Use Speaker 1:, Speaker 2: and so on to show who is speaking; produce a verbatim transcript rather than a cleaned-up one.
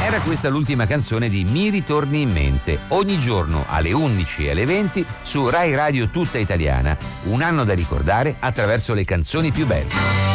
Speaker 1: Era questa l'ultima canzone di Mi ritorni in mente, ogni giorno alle undici e alle venti su Rai Radio Tutta Italiana. Un anno da ricordare attraverso le canzoni più belle.